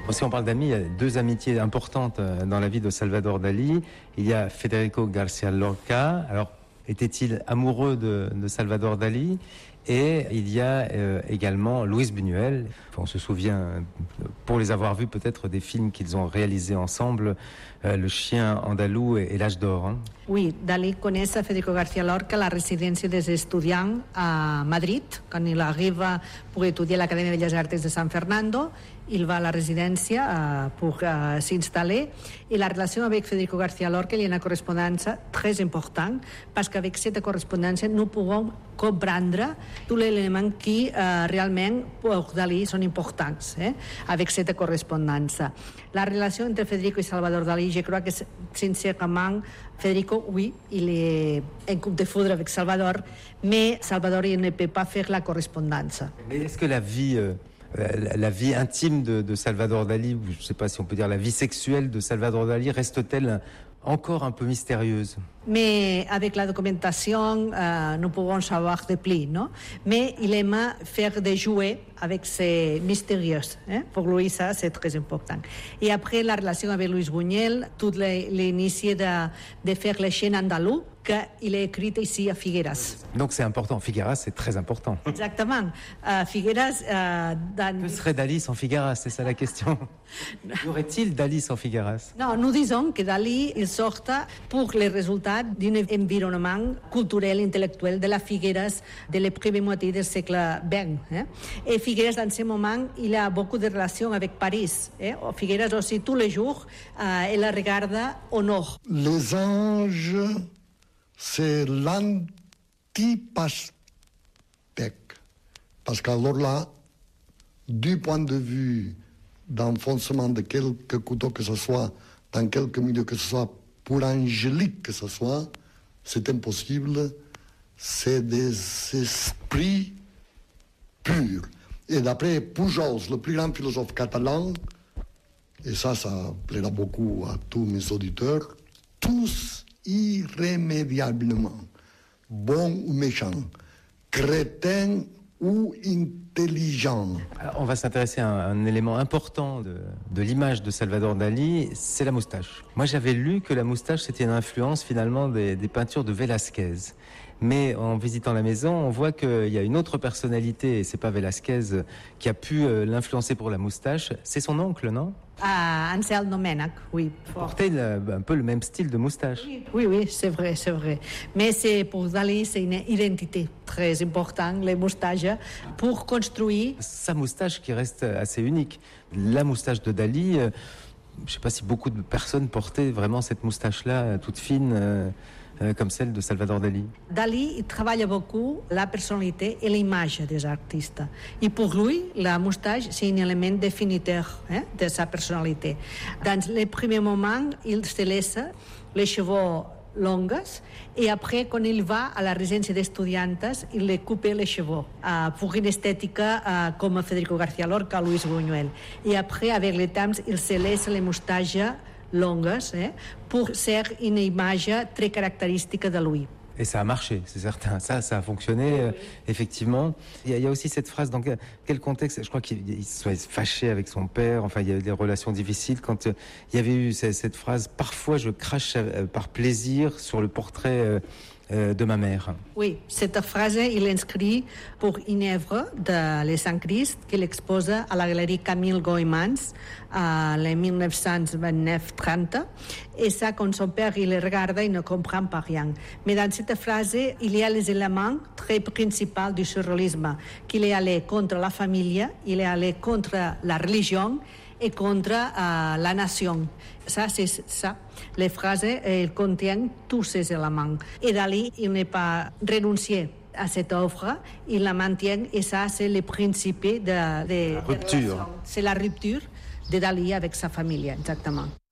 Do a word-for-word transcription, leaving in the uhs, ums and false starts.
Si on parle d'amis, il y a deux amitiés importantes dans la vie de Salvador Dali. Il y a Federico García Lorca. Alors, était-il amoureux de, de Salvador Dali? Et il y a euh, également Luis Buñuel. On se souvient, pour les avoir vus peut-être, des films qu'ils ont réalisés ensemble, euh, Le chien andalou et, et L'âge d'or. Hein. Oui, Dalí coneix a Federico García Lorca a la residència dels estudiants a Madrid, quan ell arriba per estudiar a l'Acadèmia de Belles Arts de San Fernando. Il va a la residència uh, pour uh, s'installer et la relation avec Federico García Lorca il y a une correspondance très importante parce qu'avec cette correspondance nous pouvons comprendre tous les éléments qui uh, realment pour Dalí sont importants eh, avec cette correspondance. La relation entre Federico et Salvador Dalí, je crois que sincèrement Federico, oui, il est un coup de foudre avec Salvador, mais Salvador il ne peut pas faire la correspondance. Mais est-ce que la vie... Euh... La, la vie intime de, de Salvador Dali, ou je ne sais pas si on peut dire la vie sexuelle de Salvador Dali, reste-t-elle encore un peu mystérieuse? Mais avec la documentation, euh, nous pouvons savoir de plus, non? Mais il aime faire des jouets avec ces mystérieux. Hein? Pour lui, ça, c'est très important. Et après, la relation avec Luis Buñuel, tout l'initie de, de faire les chaînes andalous, qu'il est écrit ici à Figueras. Donc c'est important. Figueras, c'est très important. Exactement. Uh, Figueras... Uh, dans... Que serait Dali sans Figueras? C'est ça la question. Y aurait-il Dali sans Figueras? Non, nous disons que Dali il sort pour les résultats d'un environnement culturel, intellectuel de la Figueras de la première moitié du siècle vingt. Eh? Et Figueras, dans ce moment, il a beaucoup de relations avec Paris. Eh? Figueras aussi, tous les jours, uh, il la regarde au nord. Les anges... c'est l'anti-pastèque. Parce qu'alors là, du point de vue d'enfoncement de quelque couteau que ce soit, dans quelque milieu que ce soit, pour angélique que ce soit, c'est impossible. C'est des esprits purs. Et d'après Pujols, le plus grand philosophe catalan, et ça, ça plaira beaucoup à tous mes auditeurs, tous irrémédiablement, bon ou méchant, crétin ou intelligent. Alors, on va s'intéresser à un, un élément important de, de l'image de Salvador Dali, c'est la moustache. Moi, j'avais lu que la moustache, c'était une influence finalement des, des peintures de Velázquez. Mais en visitant la maison, on voit qu'il y a une autre personnalité, et c'est pas Velázquez qui a pu euh, l'influencer pour la moustache, c'est son oncle, non? Ah, Ansel Domènech, oui. Portait le, un peu le même style de moustache. Oui, oui, oui, c'est vrai, c'est vrai. Mais c'est, pour Dali, c'est une identité très importante, les moustaches, pour construire... Sa moustache qui reste assez unique. La moustache de Dali, euh, je ne sais pas si beaucoup de personnes portaient vraiment cette moustache-là, toute fine... Euh, Euh, comme celle de Salvador Dali. Dali il travaille beaucoup la personnalité et l'image des artistes. Et pour lui, la moustache, c'est un élément définiteur hein, de sa personnalité. Dans les premiers moments, il se laisse les cheveux longs et après, quand il va à la résidence d'estudiantes, il les coupe les cheveux uh, pour une esthétique uh, comme Federico García Lorca, Luis Buñuel. Et après, avec le temps, il se laisse les moustaches longues eh, pour faire une image très caractéristique de lui. Et ça a marché, c'est certain. Ça, ça a fonctionné, euh, effectivement. Il y, a, il y a aussi cette phrase, dans quel, quel contexte? Je crois qu'il soit fâché avec son père, enfin, il y a eu des relations difficiles. Quand euh, il y avait eu cette, cette phrase, parfois je crache euh, par plaisir sur le portrait euh, euh, de ma mère. Oui, cette phrase, il inscrit pour une œuvre de Les Saint-Christ qu'il expose à la galerie Camille Goymans en dix-neuf cent vingt-neuf trente. Et ça, quand son père il le regarde, il ne comprend pas rien. Mais dans cette phrase, il y a les éléments très principaux du surréalisme, qu'il est allé contre la famille, il est allé contre la religion et contre euh, la nation. Ça, c'est ça. Les phrases, elles contiennent tous ces éléments. Et Dali, il n'est pas renoncé à cette offre, il la maintient, et ça, c'est le principe de, de, la rupture. De c'est la rupture de Dali avec sa famille, exactement.